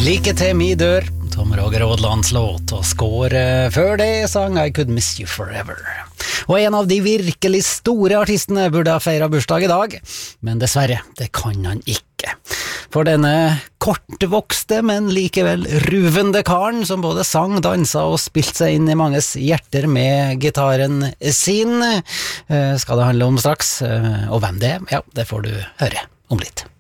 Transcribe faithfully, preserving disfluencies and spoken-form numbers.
Like til mi dør, Tom Roger Odlands låt, og score før det sang I Could Miss You Forever. Og en av de virkelig store artistene burde ha feiret bursdag i dag, men dessverre, det kan han ikke. For denne kortvokste, men likevel ruvende karen, som både sang, dansa og spilte seg inn i manges hjerter med gitaren sin, skal det handle om straks. Og hvem det er, ja, det får du høre om litt.